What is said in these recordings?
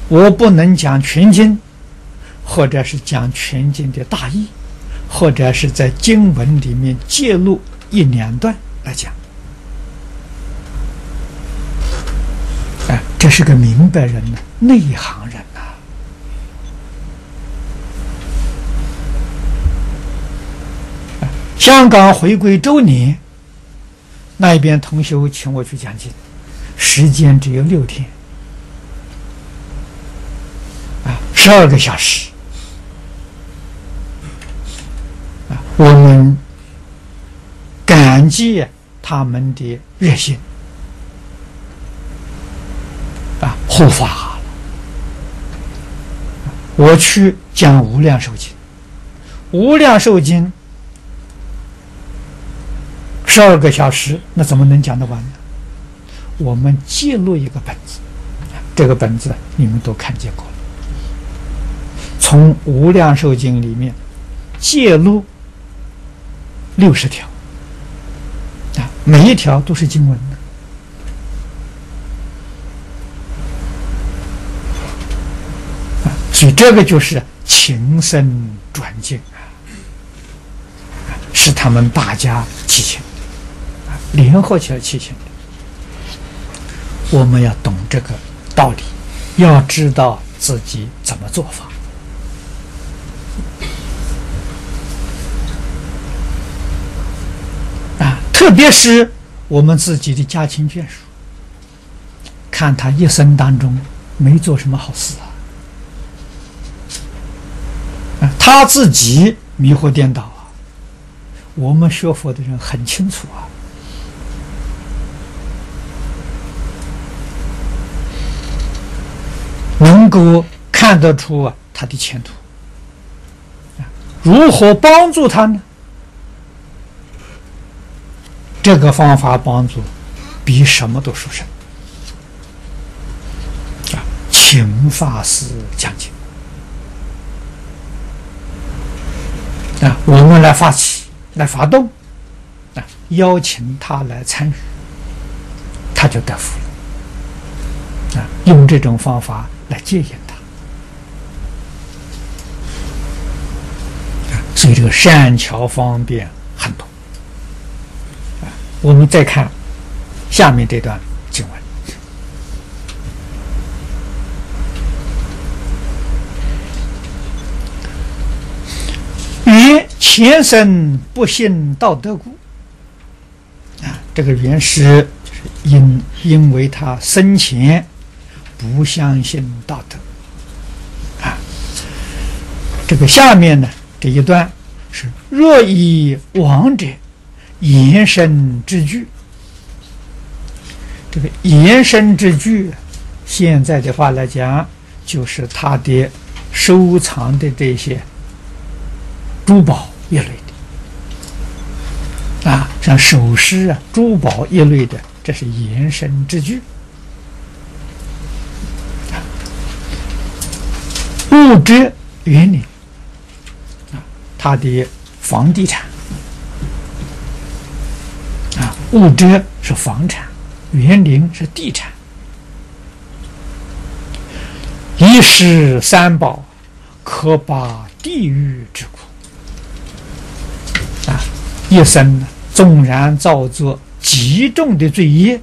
我不能讲全经，或者是讲全经的大意，或者是在经文里面揭露一两段来讲。这是个明白人呢，内行人呐。香港回归周年，那边同修请我去讲经，时间只有6天，12个小时。我们感激他们的热心护法。我去讲无量寿经，无量寿经12个小时，那怎么能讲得完呢？我们记录一个本子，这个本子你们都看见过了。从无量寿经里面记录60条，每一条都是经文的。所以这个就是情深转境是他们大家祈请联合起来祈请的。我们要懂这个道理，要知道自己怎么做法。特别是我们自己的家亲眷属，看他一生当中没做什么好事他自己迷惑颠倒我们学佛的人很清楚能够看得出他的前途。如何帮助他呢？这个方法帮助比什么都殊胜请法师讲经我们来发起，来发动邀请他来参与，他就得福了用这种方法来戒引他所以这个善巧方便很多我们再看下面这段经文，曰前生不信道德故这个原是因为他生前不相信道德这个下面呢这一段是若以往者延伸之句，这个延伸之句现在的话来讲就是他的收藏的这些珠宝一类的像首饰珠宝一类的，这是延伸之句物质园林他的房地产物质是房产，园林是地产，一食三宝可拔地狱之苦一生纵然造作极重的罪业，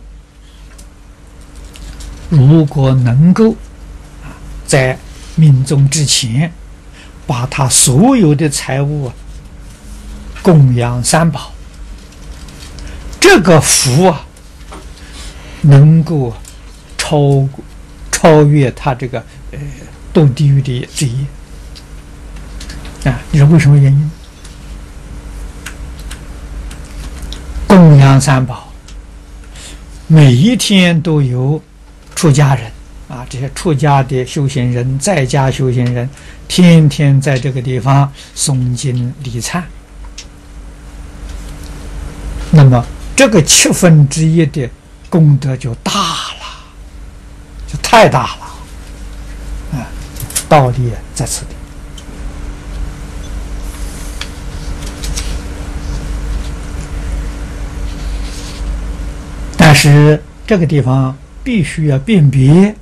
如果能够在命终之前把他所有的财物供养三宝，这个福能够超越他这个堕地狱的罪业你说为什么原因？供养三宝，每一天都有出家人这些出家的修行人，在家修行人，天天在这个地方诵经礼忏，那么这个1/7的功德就大了，就太大了道理在此地。但是这个地方必须要辨别